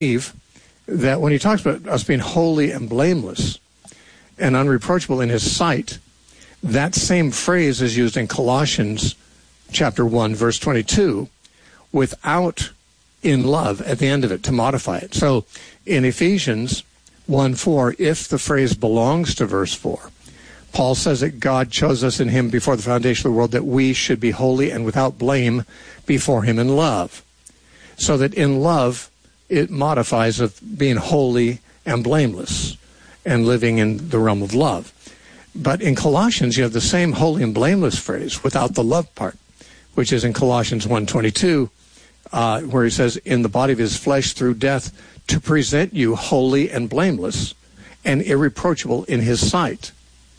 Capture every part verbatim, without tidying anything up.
that when he talks about us being holy and blameless and unreproachable in his sight, that same phrase is used in Colossians chapter one, verse twenty-two, without in love at the end of it to modify it. So in Ephesians one four, if the phrase belongs to verse four, Paul says that God chose us in him before the foundation of the world that we should be holy and without blame before him in love. So that in love, it modifies of being holy and blameless and living in the realm of love. But in Colossians, you have the same holy and blameless phrase without the love part, which is in Colossians one twenty-two, uh, where he says, in the body of his flesh through death, to present you holy and blameless and irreproachable in his sight.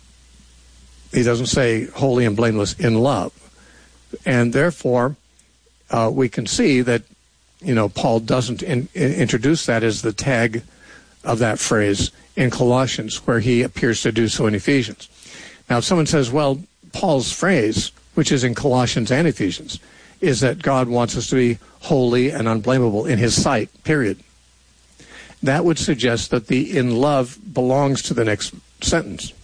He doesn't say holy and blameless in love. And therefore, uh, we can see that, you know, Paul doesn't in, in, introduce that as the tag of that phrase in Colossians, where he appears to do so in Ephesians. Now, if someone says, well, Paul's phrase, which is in Colossians and Ephesians, is that God wants us to be holy and unblameable in his sight, period. That would suggest that the in love belongs to the next sentence.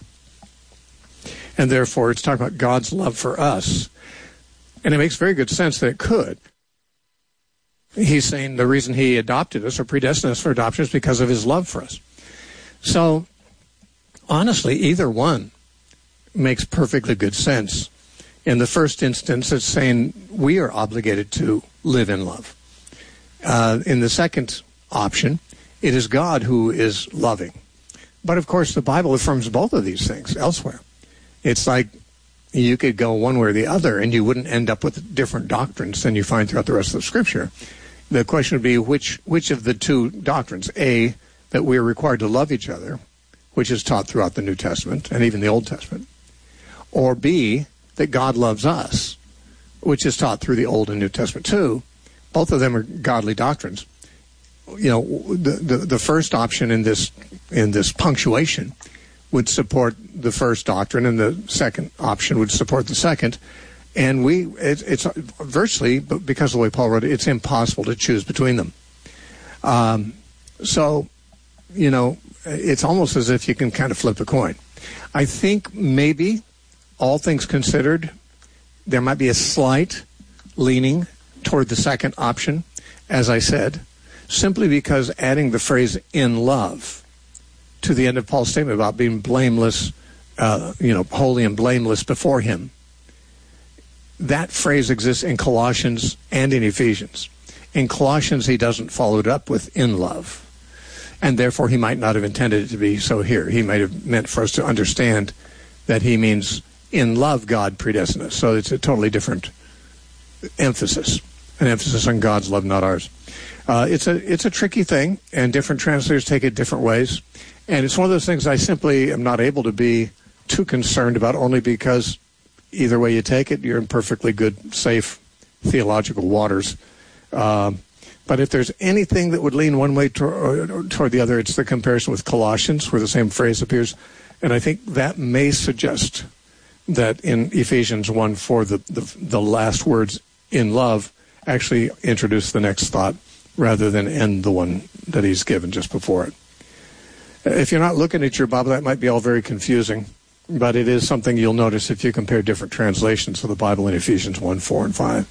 And therefore, it's talking about God's love for us. And it makes very good sense that it could. He's saying the reason he adopted us or predestined us for adoption is because of his love for us. So, honestly, either one makes perfectly good sense. In the first instance, it's saying we are obligated to live in love. Uh, in the second option, it is God who is loving. But, of course, the Bible affirms both of these things elsewhere. It's like you could go one way or the other, and you wouldn't end up with different doctrines than you find throughout the rest of the Scripture. The question would be which which of the two doctrines, A, that we are required to love each other, which is taught throughout the New Testament and even the Old Testament, or B, that God loves us, which is taught through the Old and New Testament too. Both of them are godly doctrines. You know, the the, the first option in this in this punctuation would support the first doctrine, and the second option would support the second. And we, it, it's virtually, but because of the way Paul wrote it, it's impossible to choose between them. Um, so, you know, it's almost as if you can kind of flip a coin. I think maybe, all things considered, there might be a slight leaning toward the second option, as I said, simply because adding the phrase in love to the end of Paul's statement about being blameless, uh, you know, holy and blameless before him, that phrase exists in Colossians and in Ephesians. In Colossians, he doesn't follow it up with in love. And therefore, he might not have intended it to be so here. He might have meant for us to understand that he means in love God predestined us. So it's a totally different emphasis, an emphasis on God's love, not ours. Uh, it's a it's a tricky thing, and different translators take it different ways. And it's one of those things I simply am not able to be too concerned about, only because either way you take it, you're in perfectly good, safe theological waters. Uh, but if there's anything that would lean one way toward, toward the other, it's the comparison with Colossians, where the same phrase appears. And I think that may suggest that in Ephesians one four, the, the, the last words, in love, actually introduce the next thought rather than end the one that he's given just before it. If you're not looking at your Bible, that might be all very confusing. But it is something you'll notice if you compare different translations of the Bible in Ephesians one, four, and five.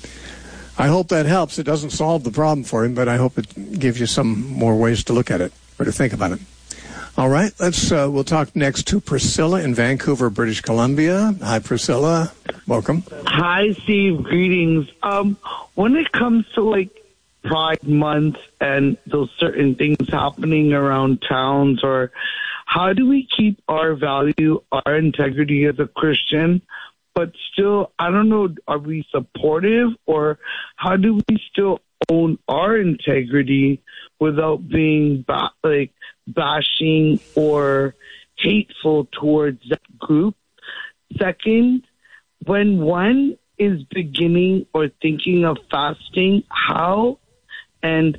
I hope that helps. It doesn't solve the problem for him, but I hope it gives you some more ways to look at it or to think about it. All right, let's. Uh, we'll talk next to Priscilla in Vancouver, British Columbia. Hi, Priscilla. Welcome. Hi, Steve. Greetings. Um, when it comes to, like, Pride Month and those certain things happening around towns, or how do we keep our value, our integrity as a Christian, but still, I don't know, are we supportive, or how do we still own our integrity without being ba- like bashing or hateful towards that group? Second, when one is beginning or thinking of fasting, how and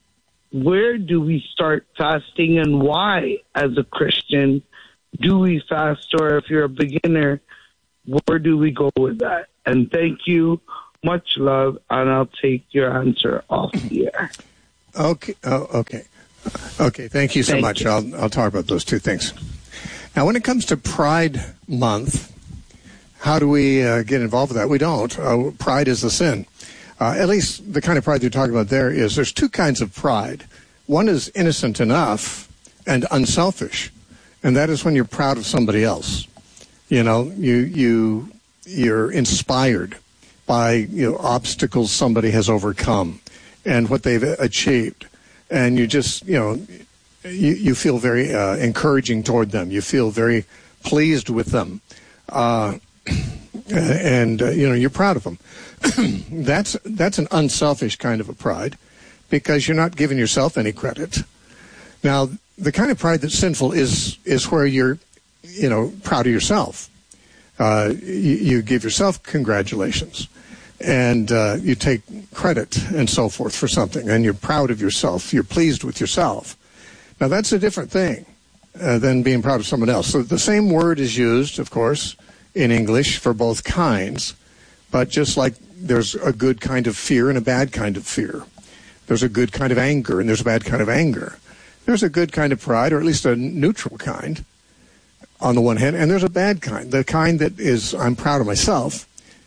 where do we start fasting, and why, as a Christian, do we fast? Or if you're a beginner, where do we go with that? And thank you. Much love, and I'll take your answer off the air. Okay. Oh, okay. Okay. Thank you so Thank much. you. I'll I'll talk about those two things. Now, when it comes to Pride Month, how do we uh, get involved with that? We don't. Uh, pride is a sin. Uh, at least the kind of pride you're talking about there is there's two kinds of pride. One is innocent enough and unselfish, and that is when you're proud of somebody else. You know, you you you're inspired by you know obstacles somebody has overcome and what they've achieved, and you just you know you you feel very uh, encouraging toward them. You feel very pleased with them, uh, and uh, you know you're proud of them. that's that's an unselfish kind of a pride, because you're not giving yourself any credit. Now, the kind of pride that's sinful is is where you're, you know, proud of yourself. Uh, you, you give yourself congratulations, and uh, you take credit and so forth for something, and you're proud of yourself. You're pleased with yourself. Now, that's a different thing uh, than being proud of someone else. So the same word is used, of course, in English for both kinds, but just like there's a good kind of fear and a bad kind of fear. There's a good kind of anger, and there's a bad kind of anger. There's a good kind of pride, or at least a neutral kind, on the one hand, and there's a bad kind. The kind that is, I'm proud of myself,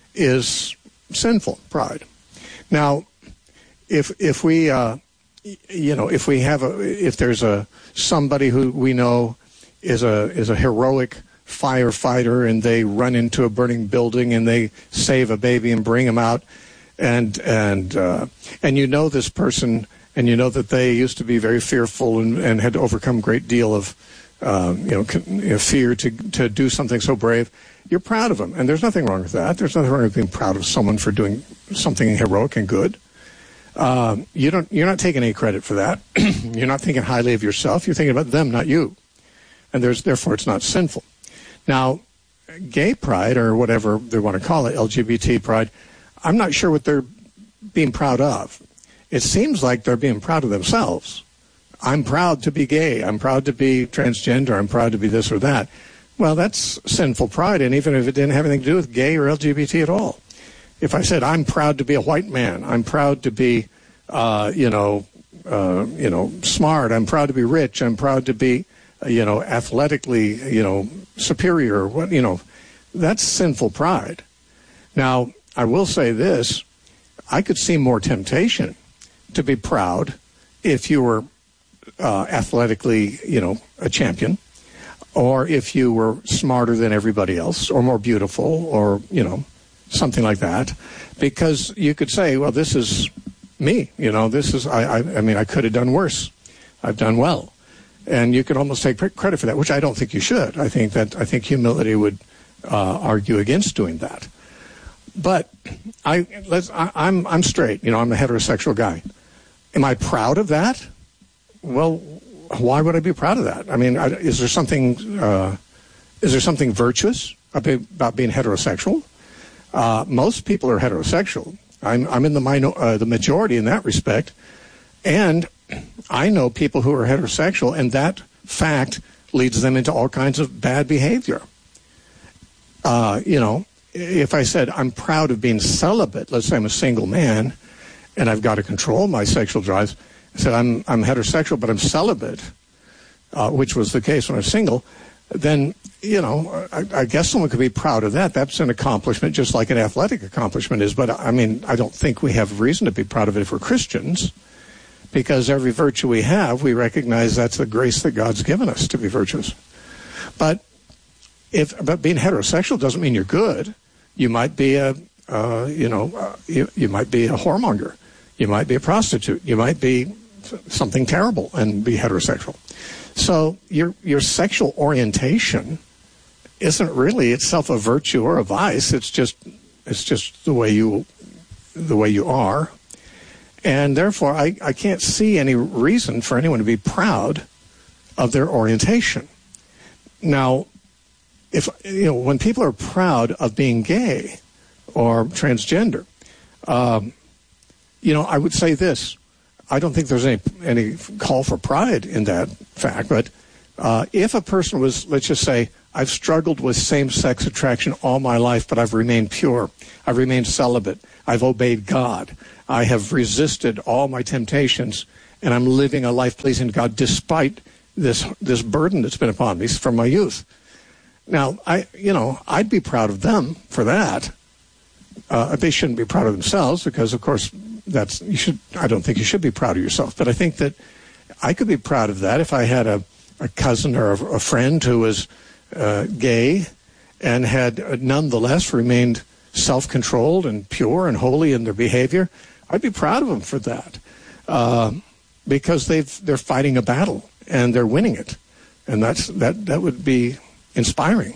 is sinful pride. Now, if if we, uh, you know, if we have a, if there's a somebody who we know is a is a heroic firefighter, and they run into a burning building and they save a baby and bring him out, and and uh, and you know this person. And you know that they used to be very fearful and, and had to overcome a great deal of, uh, you, know, con- you know, fear to to do something so brave. You're proud of them, and there's nothing wrong with that. There's nothing wrong with being proud of someone for doing something heroic and good. Um, you don't. You're not taking any credit for that. You're not thinking highly of yourself. You're thinking about them, not you. And there's therefore it's not sinful. Now, gay pride, or whatever they want to call it, L G B T pride, I'm not sure what they're being proud of. It seems like they're being proud of themselves. I'm proud to be gay. I'm proud to be transgender. I'm proud to be this or that. Well, that's sinful pride, and even if it didn't have anything to do with gay or L G B T at all. If I said, I'm proud to be a white man, I'm proud to be, uh, you know, uh, you know, smart, I'm proud to be rich, I'm proud to be, uh, you know, athletically, you know, superior, what, you know, that's sinful pride. Now, I will say this, I could see more temptation to be proud if you were uh, athletically, you know, a champion, or if you were smarter than everybody else, or more beautiful, or, you know, something like that. Because you could say, well, this is me, you know, this is, I, I, I mean, I could have done worse. I've done well. And you could almost take credit for that, which I don't think you should. I think that, I think humility would uh, argue against doing that. But I, let's, I, I'm, I'm straight, you know, I'm a heterosexual guy. Am I proud of that? Well, why would I be proud of that? I mean, I, is there something uh, is there something virtuous about being heterosexual? Uh, most people are heterosexual. I'm I'm in the minor, uh, the majority in that respect, and I know people who are heterosexual, and that fact leads them into all kinds of bad behavior. Uh, you know, if I said I'm proud of being celibate, let's say I'm a single man, and I've got to control my sexual drives. I said, I'm I'm heterosexual, but I'm celibate, uh, which was the case when I was single. Then, you know, I, I guess someone could be proud of that. That's an accomplishment, just like an athletic accomplishment is. But, I mean, I don't think we have reason to be proud of it if we're Christians, because every virtue we have, we recognize that's the grace that God's given us to be virtuous. But if but being heterosexual doesn't mean you're good. You might be a, uh, you know, uh, you, you might be a whoremonger. You might be a prostitute. You might be something terrible and be heterosexual. So your your sexual orientation isn't really itself a virtue or a vice. It's just it's just the way you the way you are, and therefore I, I can't see any reason for anyone to be proud of their orientation. Now, if you know when people are proud of being gay or transgender, um, you know I would say this. I don't think there's any any call for pride in that fact, but uh, if a person was, let's just say, I've struggled with same-sex attraction all my life, but I've remained pure, I've remained celibate, I've obeyed God, I have resisted all my temptations, and I'm living a life pleasing to God despite this this burden that's been upon me from my youth. Now, I you know, I'd be proud of them for that. Uh, they shouldn't be proud of themselves because, of course, that's you should. I don't think you should be proud of yourself. But I think that I could be proud of that if I had a, a cousin or a, a friend who was uh, gay and had nonetheless remained self-controlled and pure and holy in their behavior. I'd be proud of them for that uh, because they've they're fighting a battle and they're winning it, and that's that that would be inspiring.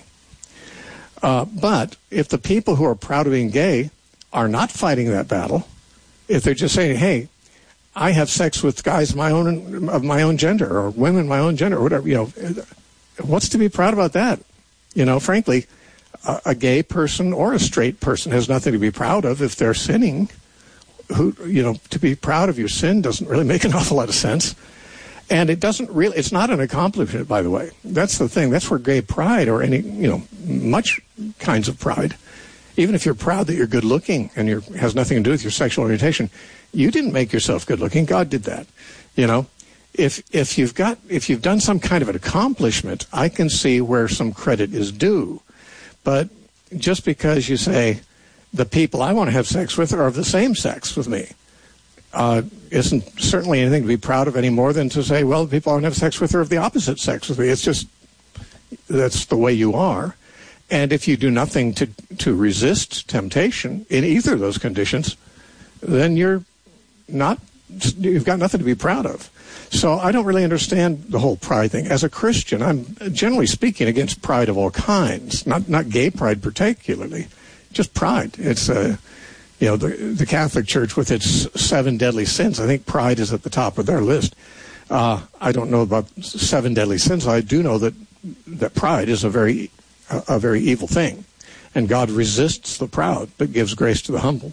Uh, but if the people who are proud of being gay are not fighting that battle, if they're just saying, "Hey, I have sex with guys my own of my own gender or women of my own gender," or whatever, you know, what's to be proud about that? You know, frankly, a, a gay person or a straight person has nothing to be proud of if they're sinning. Who, you know, to be proud of your sin doesn't really make an awful lot of sense. And it doesn't really, it's not an accomplishment, by the way. That's the thing. That's where gay pride or any, you know, much kinds of pride, even if you're proud that you're good looking and it has nothing to do with your sexual orientation, you didn't make yourself good looking. God did that. You know, if, if you've got, if you've done some kind of an accomplishment, I can see where some credit is due. But just because you say the people I want to have sex with are of the same sex with me, Uh, isn't certainly anything to be proud of any more than to say, well, the people I want to have sex with are of the opposite sex with me. It's just, that's the way you are. And if you do nothing to, to resist temptation in either of those conditions, then you're not, you've got nothing to be proud of. So I don't really understand the whole pride thing. As a Christian, I'm generally speaking against pride of all kinds, not, not gay pride particularly, just pride. It's a, You know, the, the Catholic Church with its seven deadly sins, I think pride is at the top of their list. Uh, I don't know about seven deadly sins. I do know that that pride is a very, a, a very evil thing. And God resists the proud, but gives grace to the humble.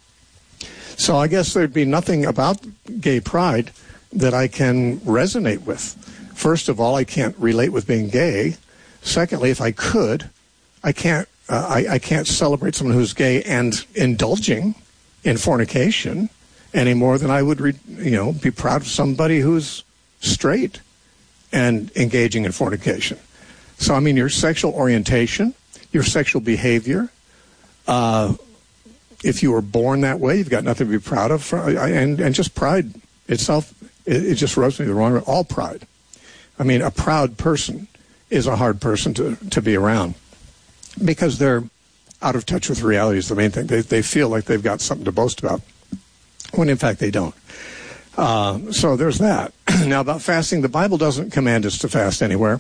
So I guess there'd be nothing about gay pride that I can resonate with. First of all, I can't relate with being gay. Secondly, if I could, I can't Uh, I, I can't celebrate someone who's gay and indulging in fornication any more than I would, re, you know, be proud of somebody who's straight and engaging in fornication. So, I mean, your sexual orientation, your sexual behavior, uh, if you were born that way, you've got nothing to be proud of. And, and just pride itself, it, it just rubs me the wrong way. All pride. I mean, a proud person is a hard person to, to be around, because they're out of touch with reality is the main thing. They they feel like they've got something to boast about, when in fact they don't. Uh, so there's that. Now about fasting, the Bible doesn't command us to fast anywhere.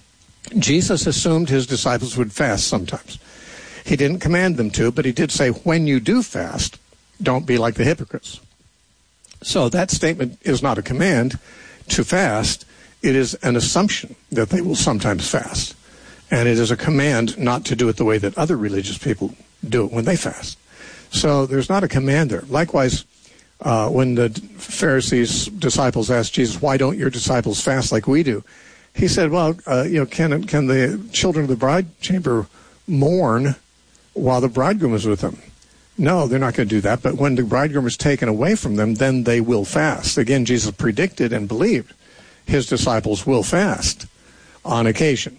Jesus assumed his disciples would fast sometimes. He didn't command them to, but he did say, when you do fast, don't be like the hypocrites. So that statement is not a command to fast. It is an assumption that they will sometimes fast. And it is a command not to do it the way that other religious people do it when they fast. So there's not a command there. Likewise, uh, when the Pharisees' disciples asked Jesus, why don't your disciples fast like we do? He said, well, uh, you know, can can the children of the bride chamber mourn while the bridegroom is with them? No, they're not going to do that. But when the bridegroom is taken away from them, then they will fast. Again, Jesus predicted and believed his disciples will fast on occasion.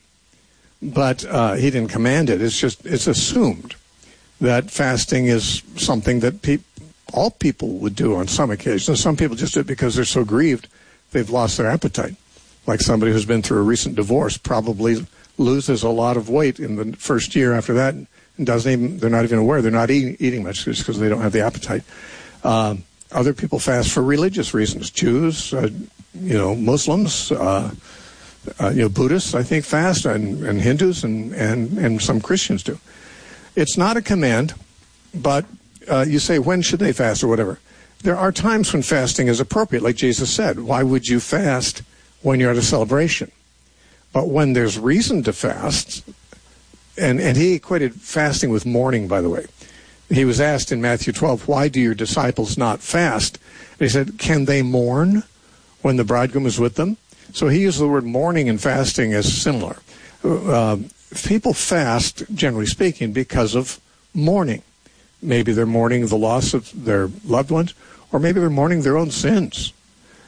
But uh, he didn't command it. It's just, it's assumed that fasting is something that pe- all people would do on some occasions. Some people just do it because they're so grieved they've lost their appetite. Like somebody who's been through a recent divorce probably loses a lot of weight in the first year after that and doesn't even, they're not even aware. They're not eating, eating much just because they don't have the appetite. Uh, other people fast for religious reasons. Jews, uh, you know, Muslims, uh, Uh, you know, Buddhists, I think, fast, and, and Hindus, and, and, and some Christians do. It's not a command, but uh, you say, when should they fast or whatever? There are times when fasting is appropriate, like Jesus said. Why would you fast when you're at a celebration? But when there's reason to fast, and, and he equated fasting with mourning, by the way. He was asked in Matthew twelve, why do your disciples not fast? And he said, can they mourn when the bridegroom is with them? So he used the word mourning and fasting as similar. Uh, people fast, generally speaking, because of mourning. Maybe they're mourning the loss of their loved ones, or maybe they're mourning their own sins.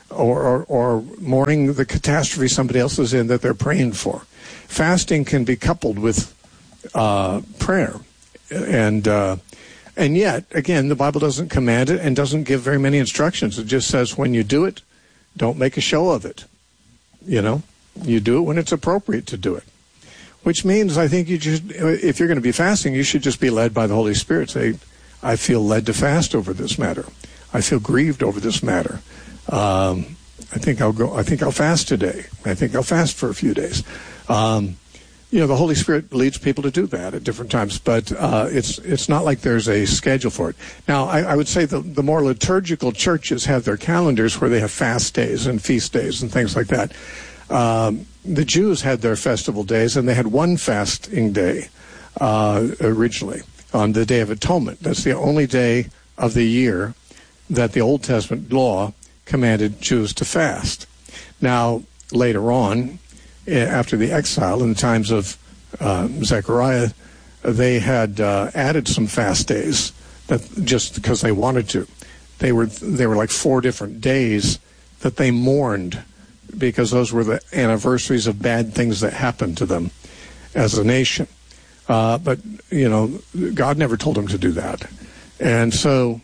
or, or, or mourning the catastrophe somebody else is in that they're praying for. Fasting can be coupled with uh, prayer. And uh, and yet, again, the Bible doesn't command it and doesn't give very many instructions. It just says when you do it, don't make a show of it. You know, you do it when it's appropriate to do it. Which means I think you just, if you're going to be fasting, you should just be led by the Holy Spirit. Say, I feel led to fast over this matter. I feel grieved over this matter. Um, I think I'll go. I think I'll fast today. I think I'll fast for a few days. Um, you know, the Holy Spirit leads people to do that at different times, but uh, it's it's not like there's a schedule for it. Now, I, I would say the the more liturgical churches have their calendars where they have fast days and feast days and things like that. Um, the Jews had their festival days, and they had one fasting day uh, originally on the Day of Atonement. That's the only day of the year that the Old Testament law commanded Jews to fast. Now, later on, after the exile, in the times of uh, Zechariah, they had uh, added some fast days that just because they wanted to. They were they were like four different days that they mourned, because those were the anniversaries of bad things that happened to them as a nation. Uh, but, you know, God never told them to do that. And so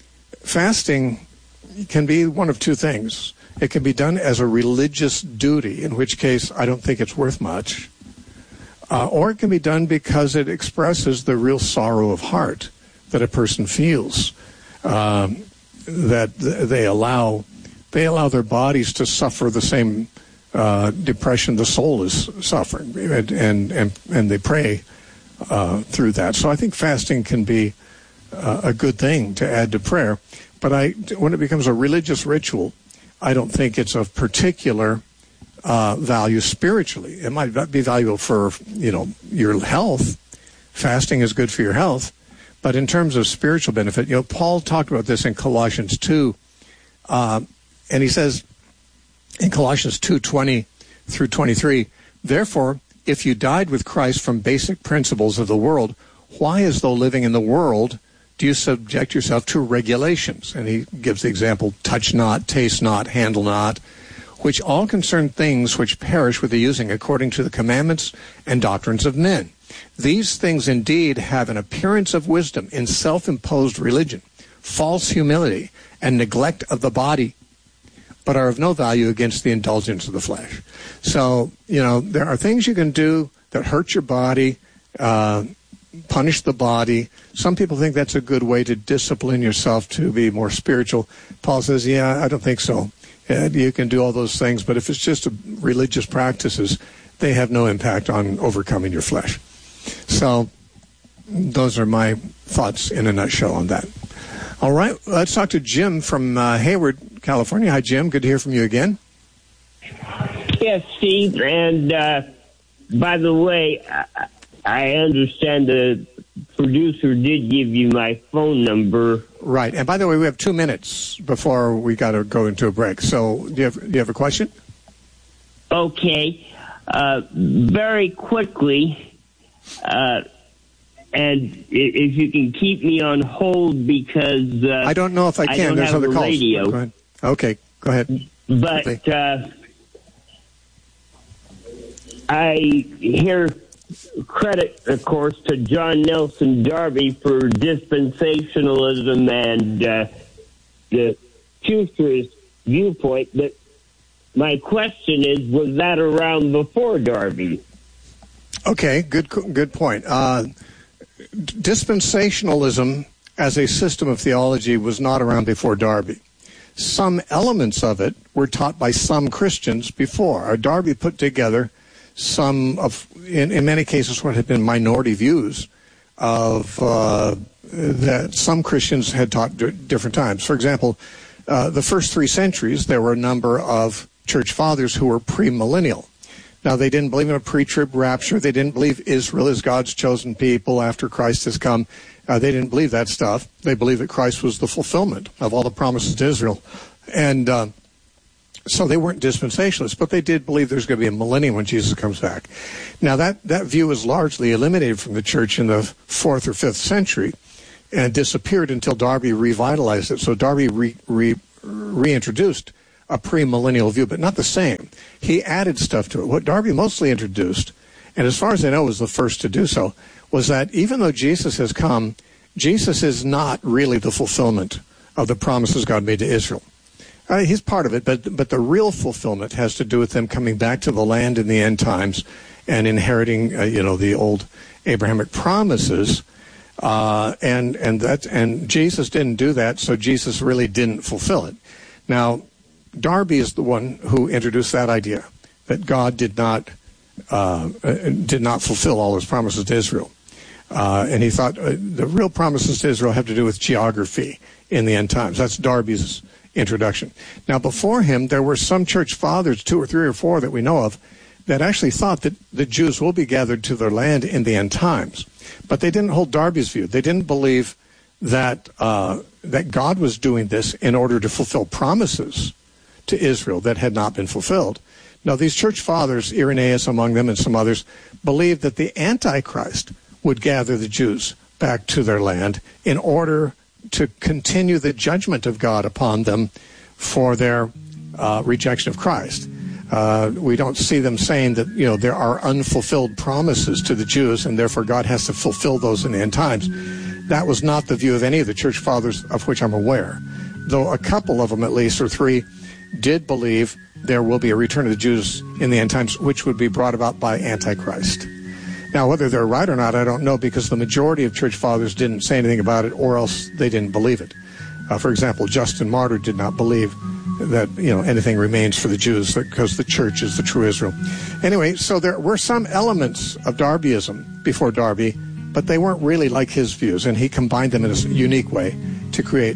fasting can be one of two things. It can be done as a religious duty, in which case I don't think it's worth much. Uh, or it can be done because it expresses the real sorrow of heart that a person feels, um, that they allow they allow their bodies to suffer the same uh, depression the soul is suffering, and and and, and they pray uh, through that. So I think fasting can be uh, a good thing to add to prayer. But I, when it becomes a religious ritual, I don't think it's of particular uh, value spiritually. It might be valuable for, you know, your health. Fasting is good for your health. But in terms of spiritual benefit, you know, Paul talked about this in Colossians two. Uh, and he says in Colossians two, twenty through twenty-three, therefore, if you died with Christ from basic principles of the world, why, as though living in the world, do you subject yourself to regulations? And he gives the example, touch not, taste not, handle not, which all concern things which perish with the using according to the commandments and doctrines of men. These things indeed have an appearance of wisdom in self-imposed religion, false humility, and neglect of the body, but are of no value against the indulgence of the flesh. So, you know, there are things you can do that hurt your body, uh, punish the body. Some people think that's a good way to discipline yourself to be more spiritual. Paul says, yeah, I don't think so. And you can do all those things, but if it's just a religious practices, they have no impact on overcoming your flesh. So those are my thoughts in a nutshell on that. All right, let's talk to Jim from uh, Hayward, California. Hi, Jim. Good to hear from you again. Yes, Steve. And uh, by the way, I, I understand the producer did give you my phone number. Right. And by the way, we have two minutes before we got to go into a break. So do you have, do you have a question? Okay. Uh, very quickly, uh, and if you can keep me on hold because uh, I don't know if I can. I don't There's have other a calls. radio. Go ahead. Okay, go ahead. But uh, I hear credit, of course, to John Nelson Darby for dispensationalism and uh, the futurist viewpoint. But my question is, was that around before Darby? Okay, good good point. Uh, dispensationalism as a system of theology was not around before Darby. Some elements of it were taught by some Christians before. Darby put together some of, in, in many cases, what had been minority views of uh, that some Christians had taught d- different times. For example, uh, the first three centuries, there were a number of church fathers who were premillennial. Now, they didn't believe in a pre-trib rapture. They didn't believe Israel is God's chosen people after Christ has come. Uh, they didn't believe that stuff. They believed that Christ was the fulfillment of all the promises to Israel. And uh, so they weren't dispensationalists, but they did believe there's going to be a millennium when Jesus comes back. Now, that, that view was largely eliminated from the church in the fourth or fifth century and disappeared until Darby revitalized it. So Darby re, re, reintroduced a premillennial view, but not the same. He added stuff to it. What Darby mostly introduced, and as far as I know was the first to do so, was that even though Jesus has come, Jesus is not really the fulfillment of the promises God made to Israel. Uh, he's part of it, but but the real fulfillment has to do with them coming back to the land in the end times and inheriting, uh, you know, the old Abrahamic promises. Uh, and and that and Jesus didn't do that, so Jesus really didn't fulfill it. Now, Darby is the one who introduced that idea that God did not uh, did not fulfill all His promises to Israel, uh, and he thought uh, the real promises to Israel have to do with geography in the end times. That's Darby's introduction. Now, before him, there were some church fathers, two or three or four that we know of, that actually thought that the Jews will be gathered to their land in the end times. But they didn't hold Darby's view. They didn't believe that uh, that God was doing this in order to fulfill promises to Israel that had not been fulfilled. Now, these church fathers, Irenaeus among them and some others, believed that the Antichrist would gather the Jews back to their land in order to continue the judgment of God upon them for their uh, rejection of Christ. Uh, we don't see them saying that, you know, there are unfulfilled promises to the Jews and therefore God has to fulfill those in the end times. That was not the view of any of the church fathers of which I'm aware, though a couple of them at least, or three, did believe there will be a return of the Jews in the end times, which would be brought about by Antichrist. Now, whether they're right or not, I don't know, because the majority of church fathers didn't say anything about it, or else they didn't believe it. Uh, for example, Justin Martyr did not believe that, you know, anything remains for the Jews because the church is the true Israel. Anyway, so there were some elements of Darbyism before Darby, but they weren't really like his views, and he combined them in a unique way to create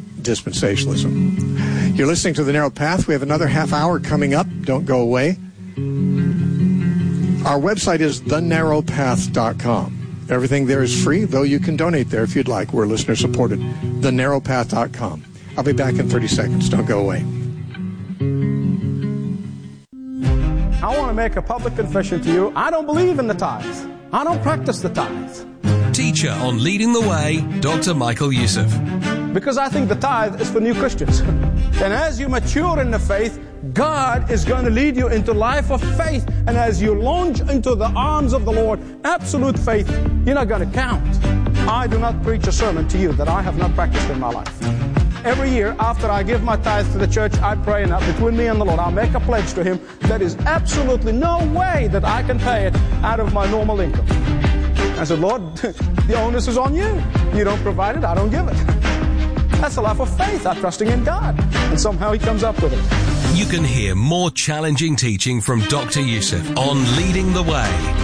dispensationalism. You're listening to The Narrow Path. We have another half hour coming up. Don't go away. Our website is the narrow path dot com. Everything there is free, though you can donate there if you'd like. We're listener supported. the narrow path dot com. I'll be back in thirty seconds. Don't go away. I want to make a public confession to you. I don't believe in the tithes. I don't practice the tithes. Teacher on Leading the Way, Doctor Michael Youssef. Because I think the tithe is for new Christians. And as you mature in the faith, God is going to lead you into life of faith. And as you launch into the arms of the Lord, absolute faith, you're not going to count. I do not preach a sermon to you that I have not practiced in my life. Every year after I give my tithe to the church, I pray, and between me and the Lord, I'll make a pledge to Him. There is absolutely no way that I can pay it out of my normal income. I said, Lord, the onus is on you. You don't provide it, I don't give it. That's a life of faith. I'm trusting in God. And somehow He comes up with it. You can hear more challenging teaching from Doctor Youssef on Leading the Way.